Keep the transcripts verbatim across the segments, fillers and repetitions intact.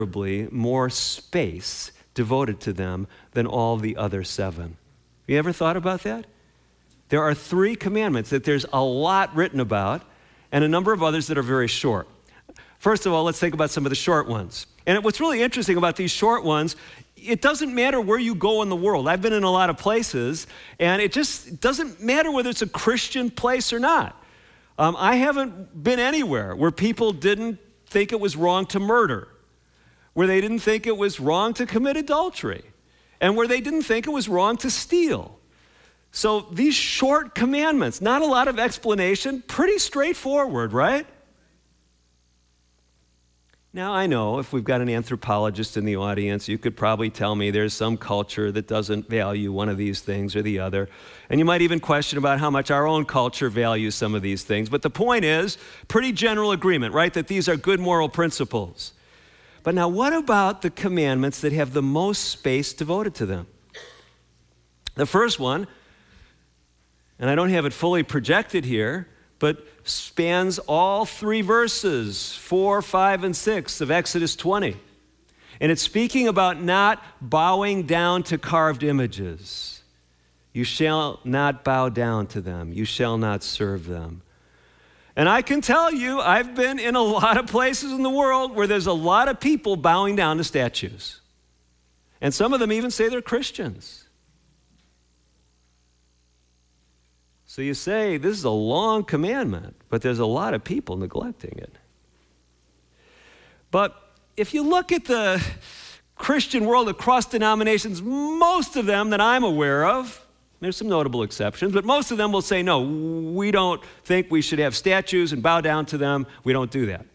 more space devoted to them than all the other seven. You ever thought about that? There are three commandments that there's a lot written about, and a number of others that are very short. First of all, let's think about some of the short ones. And what's really interesting about these short ones, it doesn't matter where you go in the world. I've been in a lot of places, and it just doesn't matter whether it's a Christian place or not. Um, I haven't been anywhere where people didn't think it was wrong to murder, where they didn't think it was wrong to commit adultery, and where they didn't think it was wrong to steal. So these short commandments, not a lot of explanation, pretty straightforward, right? Now, I know if we've got an anthropologist in the audience, you could probably tell me there's some culture that doesn't value one of these things or the other. And you might even question about how much our own culture values some of these things. But the point is, pretty general agreement, right, that these are good moral principles. But now, what about the commandments that have the most space devoted to them? The first one, and I don't have it fully projected here, but spans all three verses, four, five, and six of Exodus twenty. And it's speaking about not bowing down to carved images. You shall not bow down to them. You shall not serve them. And I can tell you, I've been in a lot of places in the world where there's a lot of people bowing down to statues. And some of them even say they're Christians. So you say, this is a long commandment, but there's a lot of people neglecting it. But if you look at the Christian world across denominations, most of them that I'm aware of, there's some notable exceptions, but most of them will say, no, we don't think we should have statues and bow down to them. We don't do that.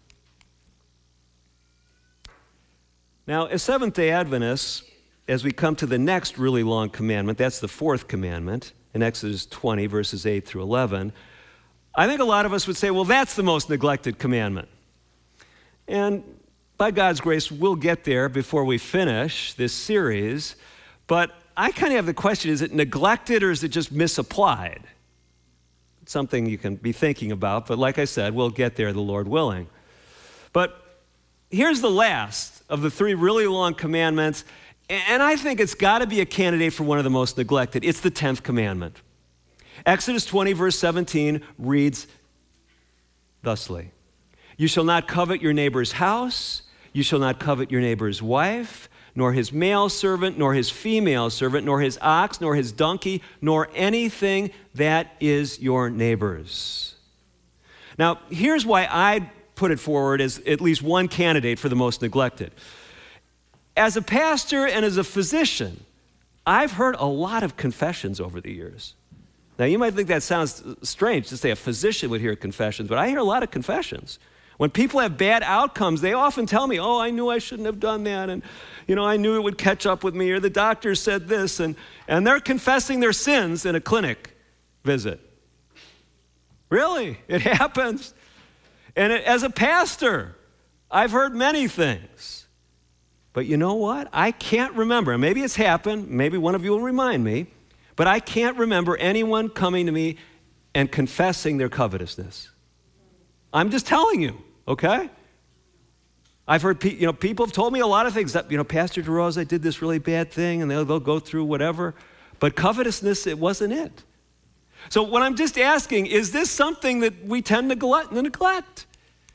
Now, as Seventh-day Adventists, as we come to the next really long commandment, that's the fourth commandment, in Exodus twenty, verses eight through eleven, I think a lot of us would say, well, that's the most neglected commandment. And by God's grace, we'll get there before we finish this series. But I kind of have the question, is it neglected or is it just misapplied? It's something you can be thinking about, but like I said, we'll get there, the Lord willing. But here's the last of the three really long commandments. And I think it's got to be a candidate for one of the most neglected. It's the tenth commandment. Exodus twenty, verse seventeen reads thusly, you shall not covet your neighbor's house, you shall not covet your neighbor's wife, nor his male servant, nor his female servant, nor his ox, nor his donkey, nor anything that is your neighbor's. Now, here's why I put it forward as at least one candidate for the most neglected. As a pastor and as a physician, I've heard a lot of confessions over the years. Now, you might think that sounds strange to say a physician would hear confessions, but I hear a lot of confessions. When people have bad outcomes, they often tell me, oh, I knew I shouldn't have done that, and, you know, I knew it would catch up with me, or the doctor said this, and, and they're confessing their sins in a clinic visit. Really, it happens. And it, as a pastor, I've heard many things. But you know what? I can't remember. Maybe it's happened. Maybe one of you will remind me. But I can't remember anyone coming to me and confessing their covetousness. I'm just telling you, okay? I've heard pe- you know, people have told me a lot of things. That, you know, Pastor DeRose, I did this really bad thing, and they'll, they'll go through whatever. But covetousness, it wasn't it. So what I'm just asking, is this something that we tend to neglect? neglect?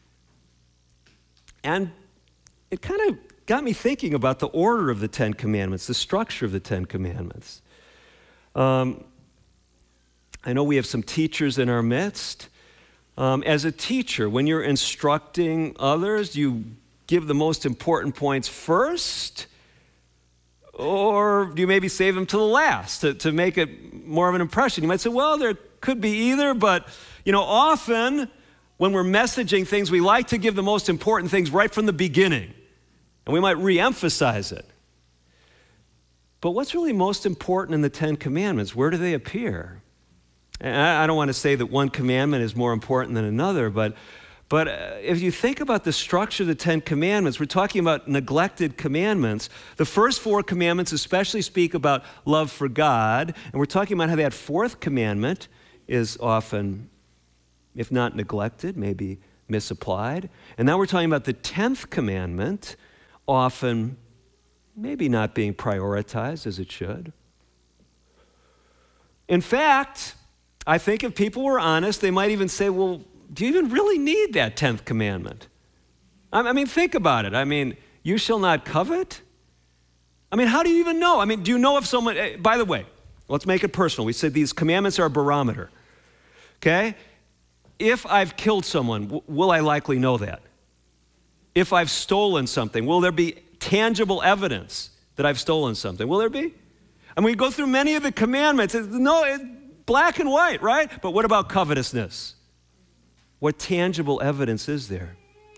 And it kind of got me thinking about the order of the Ten Commandments, the structure of the Ten Commandments. Um, I know we have some teachers in our midst. Um, as a teacher, when you're instructing others, you give the most important points first, or do you maybe save them to the last to, to make it more of an impression? You might say, well, there could be either, but you know, often when we're messaging things, we like to give the most important things right from the beginning. And we might re-emphasize it. But what's really most important in the Ten Commandments? Where do they appear? And I don't want to say that one commandment is more important than another, but, but if you think about the structure of the Ten Commandments, we're talking about neglected commandments. The first four commandments especially speak about love for God, and we're talking about how that fourth commandment is often, if not neglected, maybe misapplied. And now we're talking about the tenth commandment, often maybe not being prioritized as it should. In fact, I think if people were honest, they might even say, well, do you even really need that tenth commandment? I mean, think about it. I mean, you shall not covet? I mean, how do you even know? I mean, do you know if someone, by the way, let's make it personal. We said these commandments are a barometer, okay? If I've killed someone, w- will I likely know that? If I've stolen something, will there be tangible evidence that I've stolen something? Will there be? And we go through many of the commandments. It's, no, it's black and white, right? But what about covetousness? What tangible evidence is there?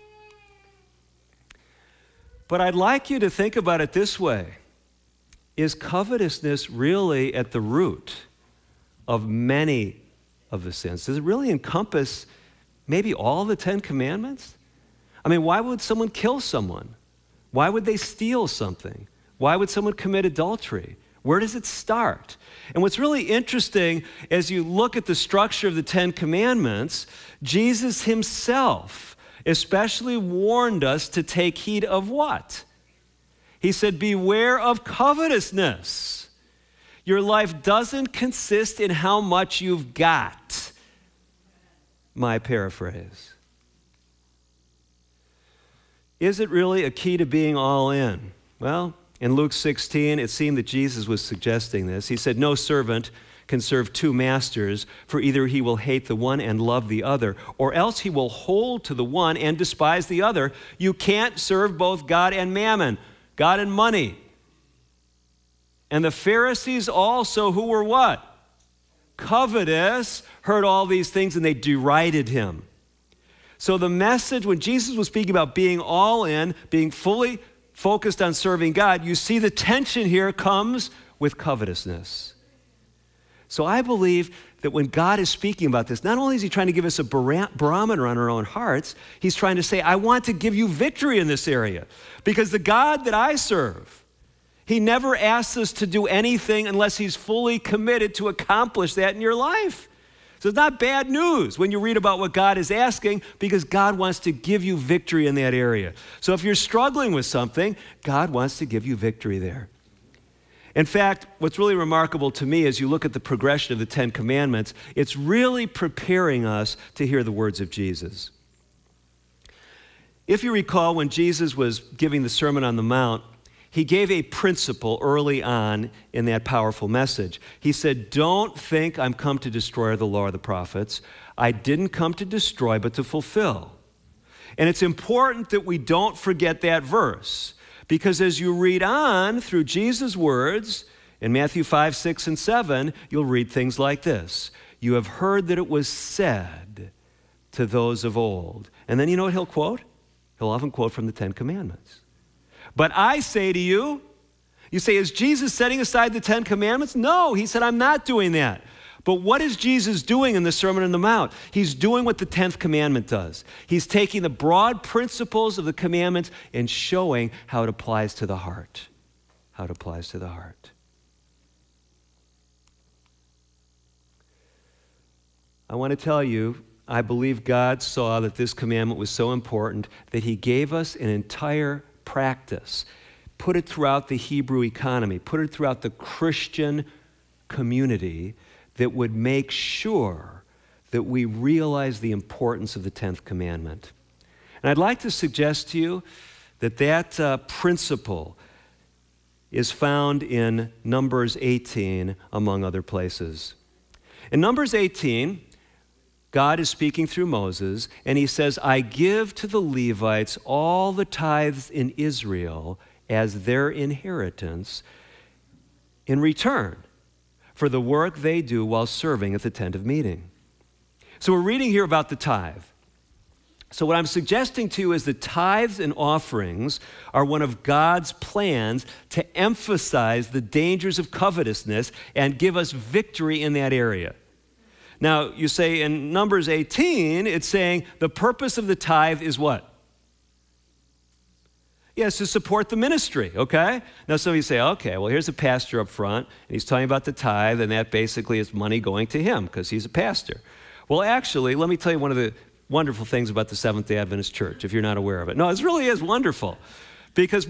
But I'd like you to think about it this way. Is covetousness really at the root of many of the sins? Does it really encompass maybe all the Ten Commandments? I mean, why would someone kill someone? Why would they steal something? Why would someone commit adultery? Where does it start? And what's really interesting as you look at the structure of the Ten Commandments, Jesus himself especially warned us to take heed of what? He said, beware of covetousness. Your life doesn't consist in how much you've got. My paraphrase. Is it really a key to being all in? Well, in Luke sixteen, it seemed that Jesus was suggesting this. He said, no servant can serve two masters, for either he will hate the one and love the other, or else he will hold to the one and despise the other. You can't serve both God and mammon, God and money. And the Pharisees also, who were what? Covetous, heard all these things and they derided him. So the message, when Jesus was speaking about being all in, being fully focused on serving God, you see the tension here comes with covetousness. So I believe that when God is speaking about this, not only is he trying to give us a barometer on our own hearts, he's trying to say, I want to give you victory in this area. Because the God that I serve, he never asks us to do anything unless he's fully committed to accomplish that in your life. So it's not bad news when you read about what God is asking, because God wants to give you victory in that area. So if you're struggling with something, God wants to give you victory there. In fact, what's really remarkable to me as you look at the progression of the Ten Commandments, it's really preparing us to hear the words of Jesus. If you recall, when Jesus was giving the Sermon on the Mount, he gave a principle early on in that powerful message. He said, don't think I'm come to destroy the law or the prophets. I didn't come to destroy, but to fulfill. And it's important that we don't forget that verse. Because as you read on through Jesus' words in Matthew five, six, and seven, you'll read things like this. You have heard that it was said to those of old. And then you know what he'll quote? He'll often quote from the Ten Commandments. But I say to you, you say, is Jesus setting aside the Ten Commandments? No, he said, I'm not doing that. But what is Jesus doing in the Sermon on the Mount? He's doing what the tenth commandment does. He's taking the broad principles of the commandments and showing how it applies to the heart. How it applies to the heart. I want to tell you, I believe God saw that this commandment was so important that he gave us an entire practice. Put it throughout the Hebrew economy. Put it throughout the Christian community that would make sure that we realize the importance of the tenth commandment. And I'd like to suggest to you that that uh, principle is found in Numbers eighteen, among other places. In Numbers eighteen, God is speaking through Moses, and he says, I give to the Levites all the tithes in Israel as their inheritance in return for the work they do while serving at the tent of meeting. So we're reading here about the tithe. So what I'm suggesting to you is that tithes and offerings are one of God's plans to emphasize the dangers of covetousness and give us victory in that area. Now, you say in Numbers eighteen, it's saying the purpose of the tithe is what? Yes, to support the ministry, okay? Now, some of you say, okay, well, here's a pastor up front, and he's talking about the tithe, and that basically is money going to him because he's a pastor. Well, actually, let me tell you one of the wonderful things about the Seventh-day Adventist Church, if you're not aware of it. No, it really is wonderful, because